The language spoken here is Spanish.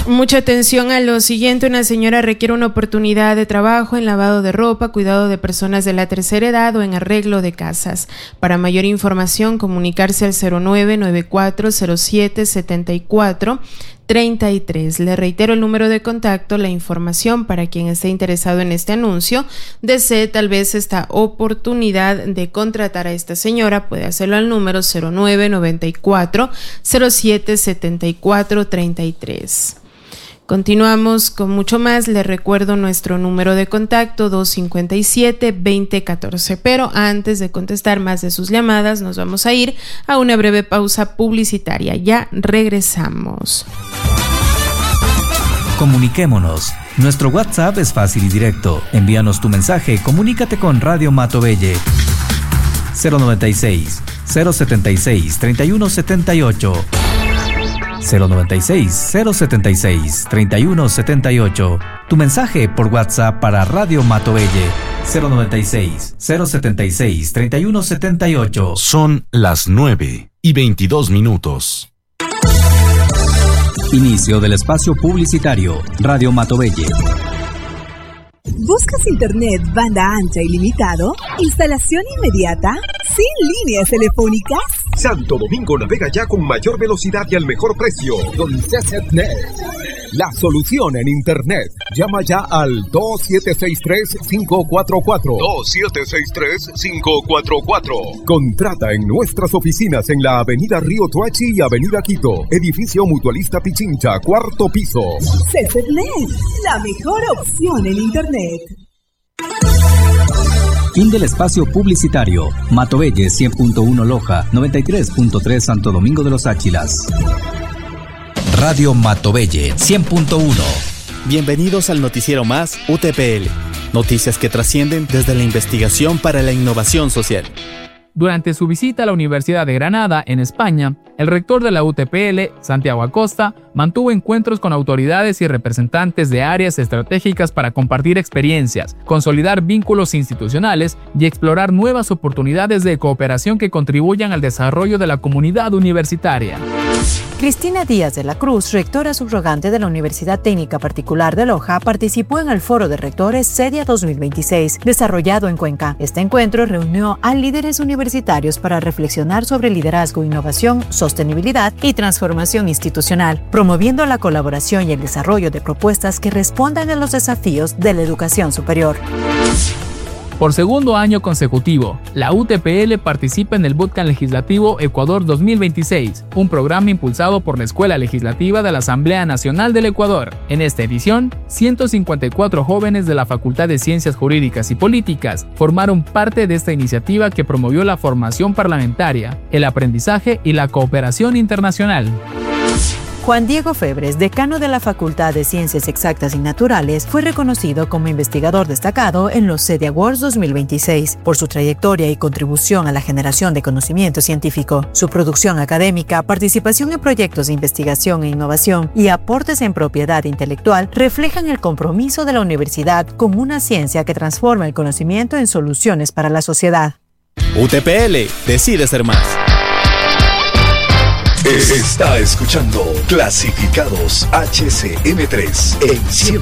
Mucha atención a lo siguiente. Una señora requiere una oportunidad de trabajo en lavado de ropa, cuidado de personas de la tercera edad o en arreglo de casas. Para mayor información, comunicarse al 0994-0774-33. Le reitero el número de contacto, la información para quien esté interesado en este anuncio. Desee tal vez esta oportunidad de contratar a esta señora, puede hacerlo al número 0994-0774-33. Continuamos con mucho más. Les recuerdo nuestro número de contacto 257-2014. Pero antes de contestar más de sus llamadas, nos vamos a ir a una breve pausa publicitaria. Ya regresamos. Comuniquémonos. Nuestro WhatsApp es fácil y directo. Envíanos tu mensaje, comunícate con Radio Matovelle 096-076-3178 096-076-3178. Tu mensaje por WhatsApp para Radio Matovelle 096-076-3178. Son las 9:22. Inicio del espacio publicitario. Radio Matovelle. ¿Buscas internet banda ancha ilimitado? ¿Instalación inmediata? ¿Sin líneas telefónicas? Santo Domingo navega ya con mayor velocidad y al mejor precio. Con CCNet, la solución en internet. Llama ya al 2763-544. 2763-544. Contrata en nuestras oficinas en la Avenida Río Toachi y Avenida Quito. Edificio Mutualista Pichincha, 4º piso. CCNet, la mejor opción en internet. Fin del espacio publicitario. Matovelle 100.1 Loja, 93.3 Santo Domingo de los Áchilas. Radio Matovelle 100.1. Bienvenidos al noticiero más UTPL. Noticias que trascienden desde la investigación para la innovación social. Durante su visita a la Universidad de Granada, en España, el rector de la UTPL, Santiago Acosta, mantuvo encuentros con autoridades y representantes de áreas estratégicas para compartir experiencias, consolidar vínculos institucionales y explorar nuevas oportunidades de cooperación que contribuyan al desarrollo de la comunidad universitaria. Cristina Díaz de la Cruz, rectora subrogante de la Universidad Técnica Particular de Loja, participó en el Foro de Rectores CEDIA 2026, desarrollado en Cuenca. Este encuentro reunió a líderes universitarios para reflexionar sobre liderazgo, innovación, sostenibilidad y transformación institucional, promoviendo la colaboración y el desarrollo de propuestas que respondan a los desafíos de la educación superior. Por segundo año consecutivo, la UTPL participa en el Bootcamp Legislativo Ecuador 2026, un programa impulsado por la Escuela Legislativa de la Asamblea Nacional del Ecuador. En esta edición, 154 jóvenes de la Facultad de Ciencias Jurídicas y Políticas formaron parte de esta iniciativa que promovió la formación parlamentaria, el aprendizaje y la cooperación internacional. Juan Diego Febres, decano de la Facultad de Ciencias Exactas y Naturales, fue reconocido como investigador destacado en los CEDIA Awards 2026 por su trayectoria y contribución a la generación de conocimiento científico. Su producción académica, participación en proyectos de investigación e innovación y aportes en propiedad intelectual reflejan el compromiso de la universidad con una ciencia que transforma el conocimiento en soluciones para la sociedad. UTPL decide ser más. Está escuchando Clasificados HCM3 en 100.1.